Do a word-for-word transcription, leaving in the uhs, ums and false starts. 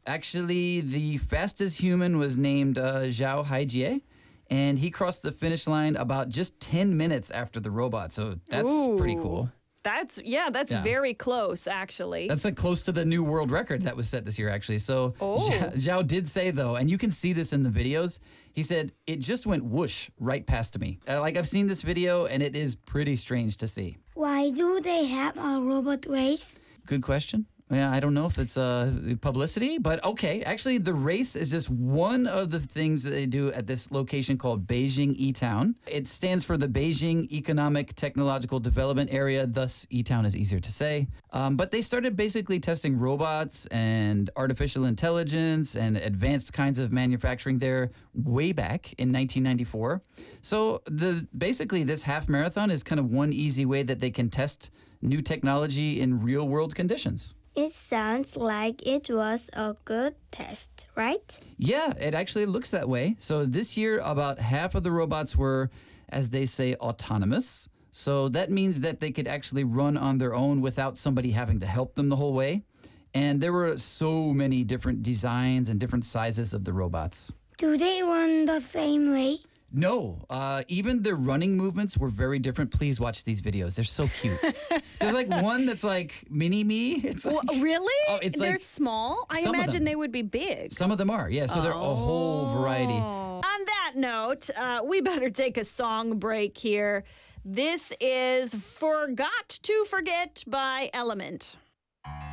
Actually, the fastest human was named uh, Zhao Haijie, and he crossed the finish line about just ten minutes after the robot. So that's Ooh. pretty cool. That's, yeah, that's Yeah. very close, actually. That's like close to the new world record that was set this year, actually. So Oh. Zhao, Zhao did say, though, and you can see this in the videos, he said, it just went whoosh right past me. Uh, like, I've seen this video, and it is pretty strange to see. Why do they have a robot race? Good question. Yeah, I don't know if it's uh, publicity, but okay. Actually, the race is just one of the things that they do at this location called Beijing E-Town. It stands for the Beijing Economic Technological Development Area, thus E-Town is easier to say. Um, but they started basically testing robots and artificial intelligence and advanced kinds of manufacturing there way back in nineteen ninety-four. So the basically this half marathon is kind of one easy way that they can test new technology in real world conditions. It sounds like it was a good test, right? Yeah, it actually looks that way. So this year, about half of the robots were, as they say, autonomous. So that means that they could actually run on their own without somebody having to help them the whole way. And there were so many different designs and different sizes of the robots. Do they run the same way? No, uh, even their running movements were very different. Please watch these videos. They're so cute. There's like one that's like mini me. It's like, Well, really? Oh, it's They're like small? I some of imagine them. they would be big. Some of them are, yeah. So they're a whole variety. On that note, uh, we better take a song break here. This is Forgot to Forget by Element.